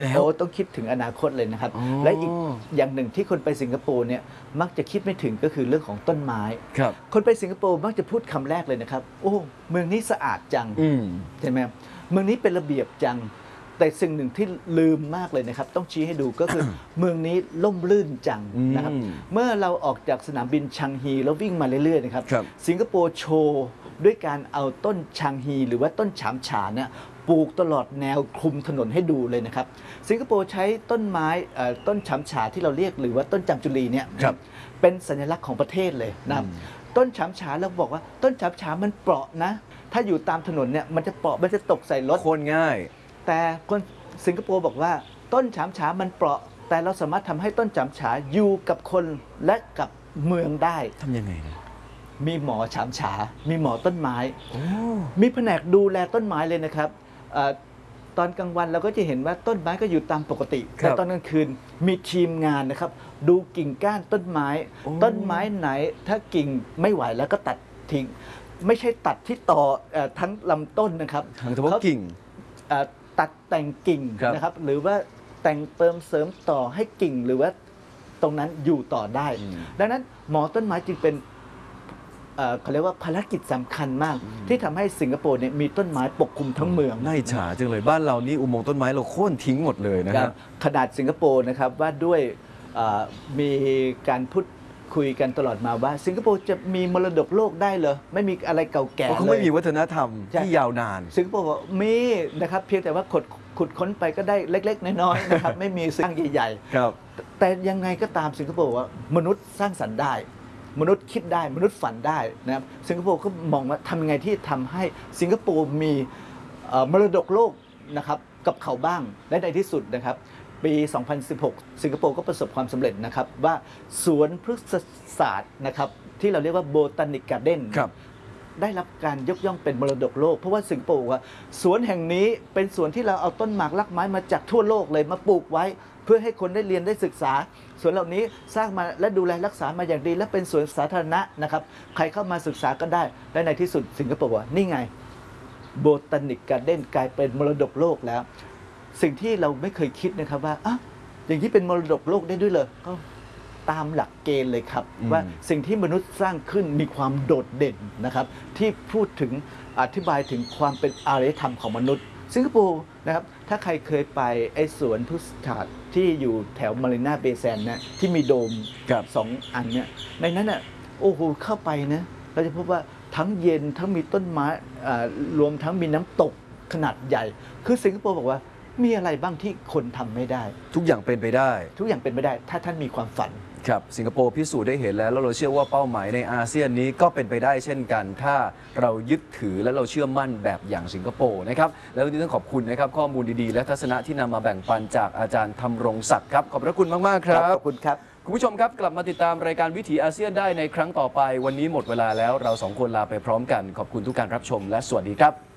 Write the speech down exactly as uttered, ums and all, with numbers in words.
โอ้ต้องคิดถึงอนาคตเลยนะครับและอีกอย่างหนึ่งที่คนไปสิงคโปร์เนี่ยมักจะคิดไม่ถึงก็คือเรื่องของต้นไม้ครับคนไปสิงคโปร์มักจะพูดคำแรกเลยนะครับโอ้เมืองนี้สะอาดจังใช่ไหมเมืองนี้เป็นระเบียบจังแต่สิ่งหนึ่งที่ลืมมากเลยนะครับต้องชี้ให้ดูก็คือ เมืองนี้ล่มลื่นจังนะครับเมื่อเราออกจากสนามบินชังฮีแล้ววิ่งมาเรื่อยๆนะครับสิงคโปร์โชว์ด้วยการเอาต้นชังฮีหรือว่าต้นฉามฉาเนี่ยปลูกตลอดแนวคลุมถนนให้ดูเลยนะครับสิงคโปร์ใช้ต้นไม้ต้นฉามฉาที่เราเรียกหรือว่าต้นจามจุลีเนี่ยเป็นสัญลักษณ์ของประเทศเลยนะครับต้นฉามฉาเราบอกว่าต้นฉามฉามันเปราะนะถ้าอยู่ตามถนนเนี่ยมันจะเปราะมันจะตกใส่รถคนง่ายแต่คนสิงคโปร์บอกว่าต้นฉามฉามันเปราะแต่เราสามารถทำให้ต้นฉามฉาอยู่กับคนและกับเมืองได้ทำยังไงนะมีหมอฉามฉามีหมอต้นไม้มีแผนกดูแลต้นไม้เลยนะครับตอนกลางวันเราก็จะเห็นว่าต้นไม้ก็อยู่ตามปกติแต่ตอนกลางคืนมีทีมงานนะครับดูกิ่งก้านต้นไม้ต้นไม้ไหนถ้ากิ่งไม่ไหวแล้วก็ตัดทิ้งไม่ใช่ตัดที่ต่อทั้งลำต้นนะครับทั้งเฉพาะกิ่งตัดแต่งกิ่งนะครับหรือว่าแต่งเติมเสริมต่อให้กิ่งหรือว่าตรงนั้นอยู่ต่อได้ดังนั้นหมอต้นไม้จึงเป็นเขาเรียกว่าภารกิจสำคัญมากที่ทำให้สิงคโปร์เนี่ยมีต้นไม้ปกคลุมทั้งเมืองน่าอิจฉาจังเลยบ้านเรานี่อุโมงค์ต้นไม้เราโค่นทิ้งหมดเลยนะครับขนาดสิงคโปร์นะครับว่าด้วยมีการพูดคุยกันตลอดมาว่าสิงคโปร์จะมีมรดกโลกได้เหรอไม่มีอะไรเก่าแก่เลยเขาไม่มีวัฒนธรรมที่ยาวนานสิงคโปร์บอกมีนะครับเพียงแต่ว่าขุดขุดค้นไปก็ได้เล็กๆน้อยๆนะครับไม่มีสร้างใหญ่ๆแต่ยังไงก็ตามสิงคโปร์ว่ามนุษย์สร้างสรรค์ได้มนุษย์คิดได้มนุษย์ฝันได้นะครับสิงคโปร์ก็มองว่าทำยังไงที่ทำให้สิงคโปร์มีมรดกโลกนะครับกับเขาบ้างและในที่สุดนะครับปี สองพันสิบหก สิงคโปร์ก็ประสบความสำเร็จนะครับว่าสวนพฤกษศาสตร์นะครับที่เราเรียกว่า Botanic Garden ได้รับการยกย่องเป็นมรดกโลกเพราะว่าสิงคโปร์ว่าสวนแห่งนี้เป็นสวนที่เราเอาต้นหมากลักไม้มาจากทั่วโลกเลยมาปลูกไว้เพื่อให้คนได้เรียนได้ศึกษาสวนเหล่านี้สร้างมาและดูแลรักษามาอย่างดีและเป็นสวนสาธารณะนะครับใครเข้ามาศึกษาก็ได้และในที่สุดสิงคโปร์ว่านี่ไง Botanic Garden กลายเป็นมรดกโลกแล้วสิ่งที่เราไม่เคยคิดนะครับว่าอ่ะอย่างที่เป็นมรดกโลกได้ด้วยเลยก็ตามหลักเกณฑ์เลยครับว่าสิ่งที่มนุษย์สร้างขึ้นมีความโดดเด่นนะครับที่พูดถึงอธิบายถึงความเป็นอารยธรรมของมนุษย์สิงคโปร์นะครับถ้าใครเคยไปไอ้สวนพฤกษศาสตร์ที่อยู่แถวมารีนาเบย์แซนด์นะที่มีโดมสองอันเนี่ยในนั้นน่ะโอ้โหเข้าไปนะเราจะพบว่าทั้งเย็นทั้งมีต้นไม้รวมทั้งมีน้ำตกขนาดใหญ่คือสิงคโปร์บอกว่ามีอะไรบ้างที่คนทำไม่ได้ทุกอย่างเป็นไปได้ทุกอย่างเป็นไปได้ถ้าท่านมีความฝันครับสิงคโปร์พิสูจน์ได้เห็นแล้วแล้วเราเชื่อว่าเป้าหมายในอาเซียนนี้ก็เป็นไปได้เช่นกันถ้าเรายึดถือและเราเชื่อมั่นแบบอย่างสิงคโปร์นะครับแล้ววันนี้ต้องขอบคุณนะครับข้อมูลดีๆและทัศนะที่นำมาแบ่งปันจากอาจารย์ธำรงศักดิ์ครับขอบพระคุณมากๆครับขอบคุณครับคุณผู้ชมครับกลับมาติดตามรายการวิถีอาเซียนได้ในครั้งต่อไปวันนี้หมดเวลาแล้วเราสองคนลาไปพร้อมกันขอบคุณทุกการรับชมและสวัสดีครับ